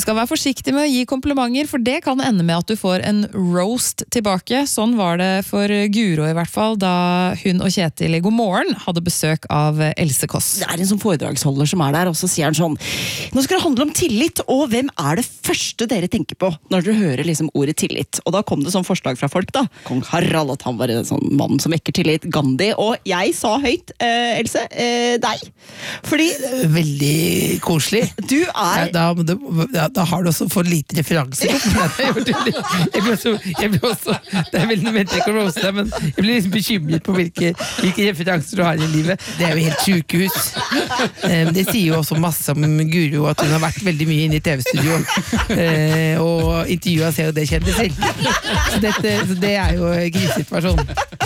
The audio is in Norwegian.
skal være forsiktig med å gi komplimenter, for det kan ende med at du får en roast tilbake. Sånn var det for Guro i hvert fall, da hun og Kjetil i God Morgen hadde besøk av Else Kåss. Det en sånn foredragsholder som der, og så sier han sånn: nå skal det handle om tillit, og hvem det første dere tenker på når dere hører liksom ordet tillit? Og da kom det sånn forslag fra folk da. Kong Harald, at han var en sånn mann som vekker tillit. Gandhi, og jeg sa høyt, Else, deg. Fordi veldig koselig. Du da har du også for lite referanser. Jeg blir også det veldig mente jeg kan roste deg, men jeg blir liksom bekymret på hvilke referanser du har i livet. Det jo helt sykehus. Det sier jo også masse om Guro, at hun har vært veldig mye inne i TV-studio, og intervjuet ser jo det kjennes selv. Så det jo en krisesituasjon.